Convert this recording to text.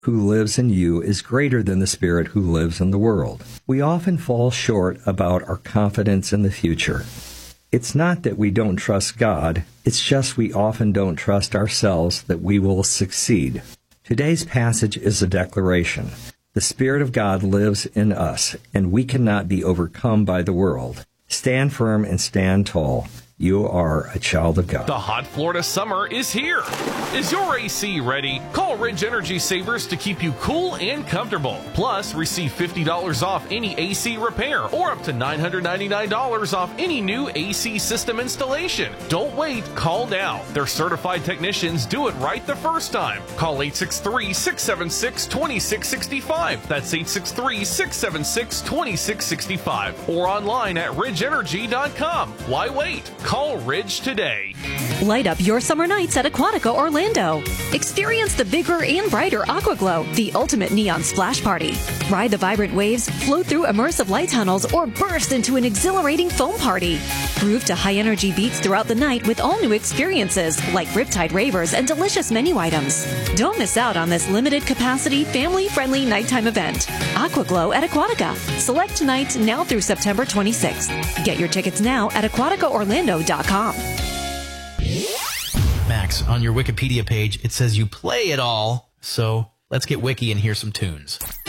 who lives in you is greater than the Spirit who lives in the world. We often fall short about our confidence in the future. It's not that we don't trust God, it's just we often don't trust ourselves that we will succeed. Today's passage is a declaration. The Spirit of God lives in us, and we cannot be overcome by the world. Stand firm and stand tall. You are a child of God. The hot Florida summer is here. Is your AC ready? Call Ridge Energy Savers to keep you cool and comfortable. Plus, receive $50 off any AC repair or up to $999 off any new AC system installation. Don't wait. Call now. Their certified technicians do it right the first time. Call 863-676-2665. That's 863-676-2665. Or online at ridgeenergy.com. Why wait? Call Ridge today. Light up your summer nights at Aquatica Orlando. Experience the bigger and brighter Aquaglow, the ultimate neon splash party. Ride the vibrant waves, float through immersive light tunnels, or burst into an exhilarating foam party. Groove to high-energy beats throughout the night with all new experiences like Riptide Ravers and delicious menu items. Don't miss out on this limited-capacity, family-friendly nighttime event. Aquaglow at Aquatica. Select nights now through September 26th. Get your tickets now at aquaticaorlando.com. Max, on your Wikipedia page, it says you play it all. So let's get wiki and hear some tunes.